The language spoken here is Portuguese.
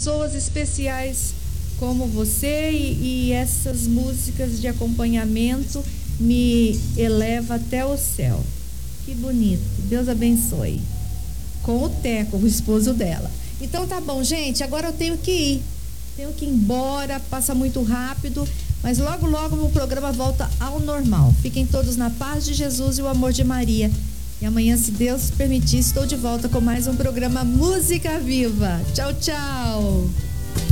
pessoas especiais como você e essas músicas de acompanhamento me eleva até o céu. Que bonito. Deus abençoe. Com o Teco, o esposo dela. Então tá bom, gente, agora eu tenho que ir. Tenho que ir embora, passa muito rápido, mas logo logo o programa volta ao normal. Fiquem todos na paz de Jesus e o amor de Maria. E amanhã, se Deus permitir, estou de volta com mais um programa Música Viva. Tchau, tchau.